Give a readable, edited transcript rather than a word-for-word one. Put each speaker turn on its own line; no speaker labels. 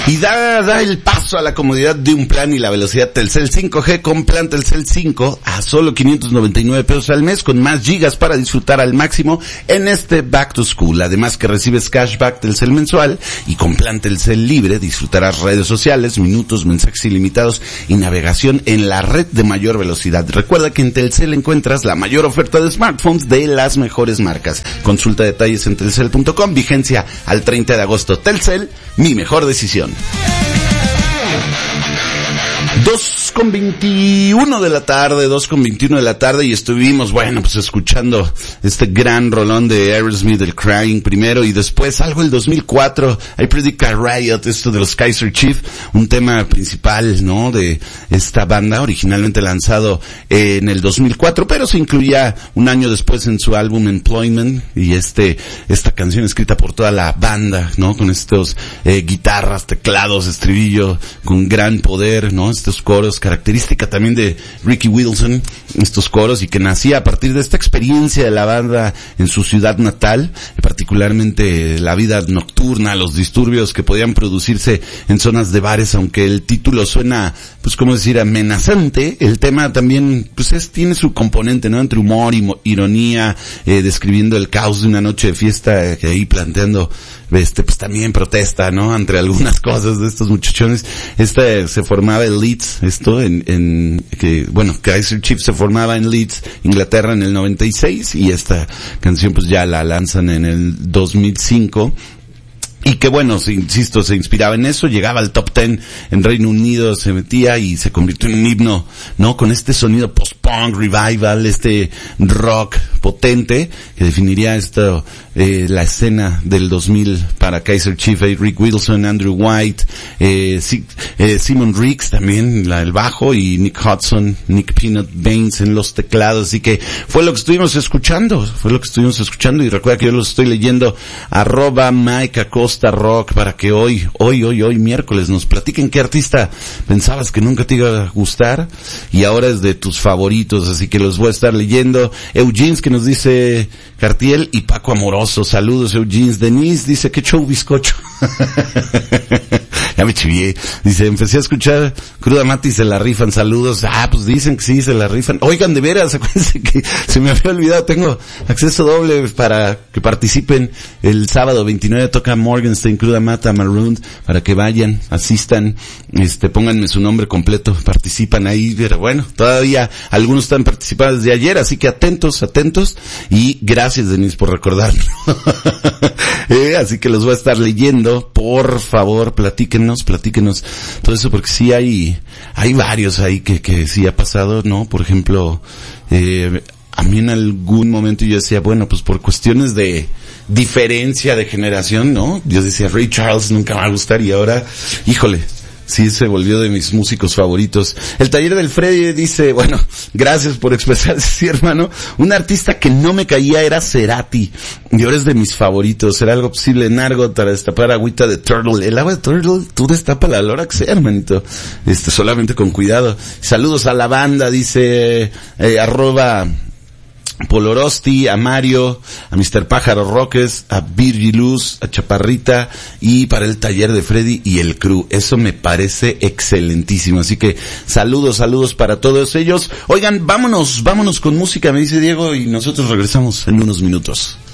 Y da el paso a la comodidad de un plan y la velocidad Telcel 5G con plan Telcel 5 a solo 599 pesos al mes, con más gigas para disfrutar al máximo en este Back to School. Además que recibes cashback Telcel mensual, y con plan Telcel libre disfrutarás redes sociales, minutos, mensajes ilimitados y navegación en la red de mayor velocidad. Recuerda que en Telcel encuentras la mayor oferta de smartphones de las mejores marcas. Consulta detalles en telcel.com, vigencia al 30 de agosto. Telcel, mi mejor decisión. 2:21 de la tarde, y estuvimos, bueno, pues escuchando este gran rolón de Aerosmith, el Crying primero, y después algo del 2004, I Predict a Riot, esto de los Kaiser Chiefs, un tema principal, ¿no?, de esta banda, originalmente lanzado en el 2004, pero se incluía un año después en su álbum Employment, y esta canción escrita por toda la banda, ¿no?, con estos guitarras, teclados, estribillo, con gran poder, ¿no?, estos coros, característica también de Ricky Wilson, estos coros, y que nacía a partir de esta experiencia de la banda en su ciudad natal, particularmente la vida nocturna, los disturbios que podían producirse en zonas de bares. Aunque el título suena, pues, ¿cómo decir?, amenazante, el tema también, pues, tiene su componente, ¿no?, entre humor y ironía, describiendo el caos de una noche de fiesta, que ahí planteando, pues también protesta, ¿no?, entre algunas cosas de estos muchachones. Se formaba en Leeds, Kaiser Chiefs se formaba en Leeds, Inglaterra, en el 96, y esta canción pues ya la lanzan en el 2005. Y que bueno, insisto, se inspiraba en eso, llegaba al top 10 en Reino Unido, se metía y se convirtió en un himno, ¿no?, con este sonido post-punk, revival, este rock potente, que definiría la escena del 2000 para Kaiser Chiefs. Rick Wilson, Andrew White, Simon Riggs también, el bajo, y Nick Hudson, Nick Peanut Baines en los teclados. Así que fue lo que estuvimos escuchando, y recuerda que yo los estoy leyendo, @MikeAcosta_Rock, para que hoy miércoles nos platiquen qué artista pensabas que nunca te iba a gustar y ahora es de tus favoritos. Así que los voy a estar leyendo. Eugene, que nos dice Cartiel, y Paco Amoroso, saludos Eugene. Denise dice, qué show bizcocho. Ya me chivié. Dice, empecé a escuchar Cruda Mati, se la rifan, saludos. Pues dicen que sí, se la rifan. Oigan, de veras, acuérdense que se me había olvidado, tengo acceso doble para que participen. El sábado 29 toca Morgenstern, Cruda Mata, Marooned, para que vayan, asistan, pónganme su nombre completo, participan ahí. Pero bueno, todavía algunos están participando desde ayer, así que atentos, y gracias, Denise, por recordarlo. Así que los voy a estar leyendo, por favor, platíquenos todo eso, porque sí hay varios ahí que sí ha pasado, ¿no? Por ejemplo, a mí en algún momento yo decía, bueno, pues por cuestiones de diferencia de generación, ¿no?, yo decía, Ray Charles nunca me va a gustar, y ahora, híjole, sí se volvió de mis músicos favoritos. El taller del Freddy dice, bueno, gracias por expresarse, sí, hermano. Un artista que no me caía era Cerati, y ahora es de mis favoritos. ¿Será algo posible en Argot para destapar agüita de Turtle? El agua de Turtle, tú destapa la hora que sea, hermanito. Solamente con cuidado. Saludos a la banda, dice, @Polorosti, a Mario, a Mr. Pájaro Roques, a Virgiluz, a Chaparrita, y para el taller de Freddy y el crew. Eso me parece excelentísimo. Así que saludos para todos ellos. Oigan, vámonos con música, me dice Diego, y nosotros regresamos en unos minutos.